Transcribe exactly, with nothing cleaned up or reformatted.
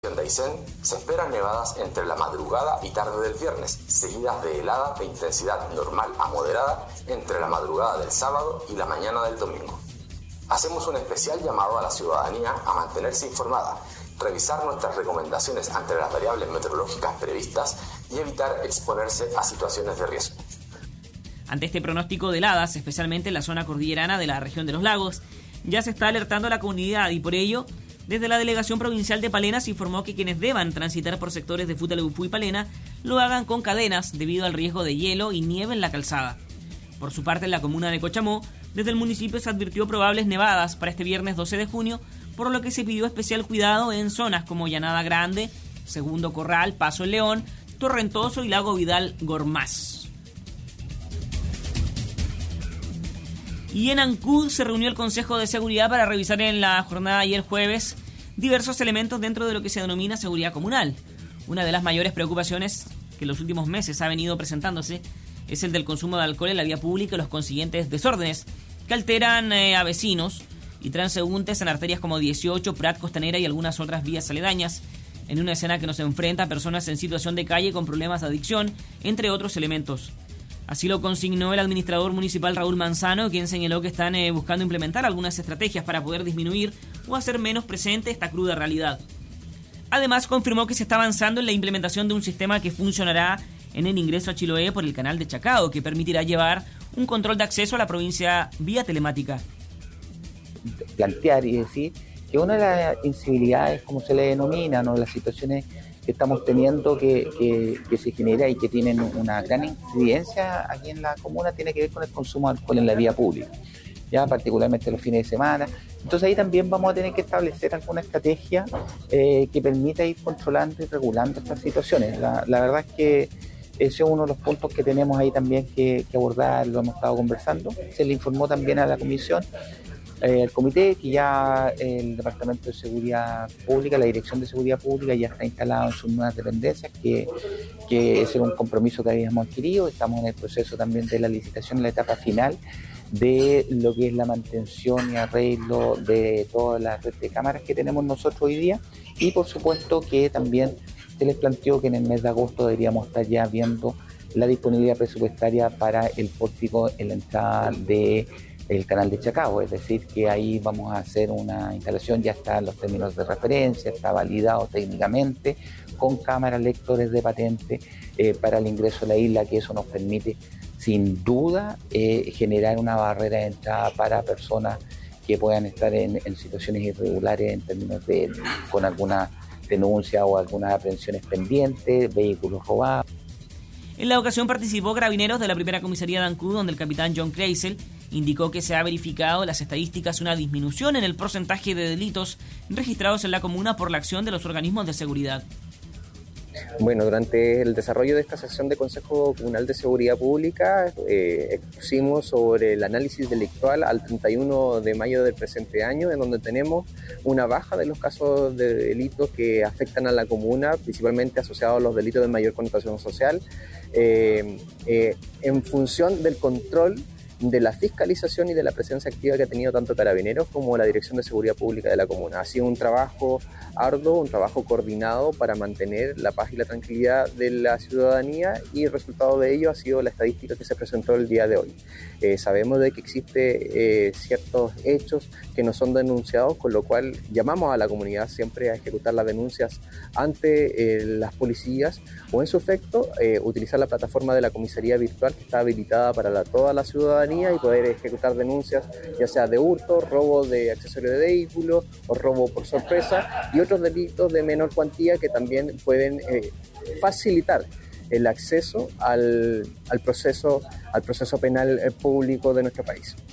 de Aysén se esperan nevadas entre la madrugada y tarde del viernes, seguidas de heladas de intensidad normal a moderada entre la madrugada del sábado y la mañana del domingo. Hacemos un especial llamado a la ciudadanía a mantenerse informada, revisar nuestras recomendaciones ante las variables meteorológicas previstas y evitar exponerse a situaciones de riesgo. Ante este pronóstico de heladas, especialmente en la zona cordillerana de la región de los lagos, ya se está alertando a la comunidad y por ello, desde la Delegación Provincial de Palena se informó que quienes deban transitar por sectores de Futaleufú y Palena lo hagan con cadenas debido al riesgo de hielo y nieve en la calzada. Por su parte, en la comuna de Cochamó, desde el municipio se advirtió probables nevadas para este viernes doce de junio, por lo que se pidió especial cuidado en zonas como Llanada Grande, Segundo Corral, Paso El León, Torrentoso y Lago Vidal Gormaz. Y en Ancud se reunió el Consejo de Seguridad para revisar en la jornada de ayer jueves diversos elementos dentro de lo que se denomina seguridad comunal. Una de las mayores preocupaciones que en los últimos meses ha venido presentándose es el del consumo de alcohol en la vía pública y los consiguientes desórdenes que alteran eh, a vecinos y transeúntes en arterias como dieciocho, Prat, Costanera y algunas otras vías aledañas, en una escena que nos enfrenta a personas en situación de calle con problemas de adicción, entre otros elementos. Así lo consignó el administrador municipal Raúl Manzano, quien señaló que están eh, buscando implementar algunas estrategias para poder disminuir o hacer menos presente esta cruda realidad. Además, confirmó que se está avanzando en la implementación de un sistema que funcionará en el ingreso a Chiloé por el canal de Chacao, que permitirá llevar un control de acceso a la provincia vía telemática. Plantear y decir que una de las incivilidades, como se le denomina, ¿no?, las situaciones que estamos teniendo que, que, que se genera y que tienen una gran incidencia aquí en la comuna, tiene que ver con el consumo de alcohol en la vía pública, ya particularmente los fines de semana. Entonces ahí también vamos a tener que establecer alguna estrategia eh, que permita ir controlando y regulando estas situaciones. La, la verdad es que ese es uno de los puntos que tenemos ahí también que, que abordar, lo hemos estado conversando. Se le informó también a la comisión, eh, al comité, que ya el Departamento de Seguridad Pública, la Dirección de Seguridad Pública ya está instalado en sus nuevas dependencias, que, que ese era un compromiso que habíamos adquirido. Estamos en el proceso también de la licitación en la etapa final de lo que es la mantención y arreglo de toda la red de cámaras que tenemos nosotros hoy día, y por supuesto que también se les planteó que en el mes de agosto deberíamos estar ya viendo la disponibilidad presupuestaria para el pórtico en la entrada de el canal de Chacao, es decir, que ahí vamos a hacer una instalación, ya están los términos de referencia, está validado técnicamente, con cámaras lectores de patente eh, para el ingreso a la isla, que eso nos permite sin duda eh, generar una barrera de entrada para personas que puedan estar en, en situaciones irregulares en términos de con alguna denuncia o algunas aprehensiones pendientes, vehículos robados. En la ocasión participó Carabineros de la primera comisaría de Ancud, donde el capitán John Kreisel indicó que se ha verificado en las estadísticas una disminución en el porcentaje de delitos registrados en la comuna por la acción de los organismos de seguridad. Bueno, durante el desarrollo de esta sesión de Consejo Comunal de Seguridad Pública eh, expusimos sobre el análisis delictual al treinta y uno de mayo del presente año, en donde tenemos una baja de los casos de delitos que afectan a la comuna, principalmente asociados a los delitos de mayor connotación social, eh, eh, en función del control de la fiscalización y de la presencia activa que ha tenido tanto Carabineros como la Dirección de Seguridad Pública de la comuna. Ha sido un trabajo arduo, un trabajo coordinado para mantener la paz y la tranquilidad de la ciudadanía, y el resultado de ello ha sido la estadística que se presentó el día de hoy. Eh, sabemos de que existe eh, ciertos hechos que no son denunciados, con lo cual llamamos a la comunidad siempre a ejecutar las denuncias ante eh, las policías, o en su efecto eh, utilizar la plataforma de la comisaría virtual, que está habilitada para la, toda la ciudadanía, y poder ejecutar denuncias ya sea de hurto, robo de accesorio de vehículo o robo por sorpresa, y otros delitos de menor cuantía que también pueden eh, facilitar el acceso al, al proceso al proceso penal público de nuestro país.